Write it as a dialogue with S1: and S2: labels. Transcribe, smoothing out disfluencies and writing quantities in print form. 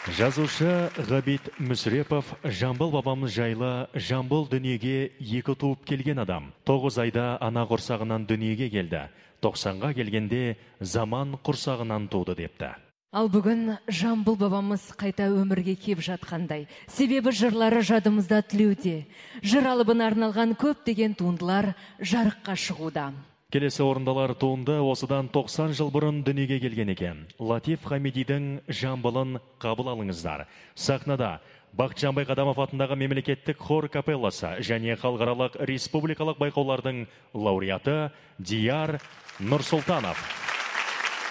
S1: Жазушы Ғабит Мүсірепов Жамбыл бабамыз жайлы Жамбыл дүниеге екі туып келген адам. 9 айда ана құрсағынан дүниеге келді. 90-ға келгенде заман құрсағынан туды депті.
S2: Ал бүгін Жамбыл бабамыз қайта өмірге кеп жатқандай. Себебі жырлары жадымызда түлеуде. Жыр алыбына арналған көптеген туындылар жарыққа шығуда.
S1: Келесі орындалар туынды осыдан 90 жыл бұрын дүниеге келген екен. Латиф Хамидидің Жамбылын қабыл алыңыздар. Сахнада Бақытжан Байқадамов атындағы мемлекеттік хор капелласы және халықаралық республикалық байқаулардың лауреаты Дияр Нұрсұлтанов.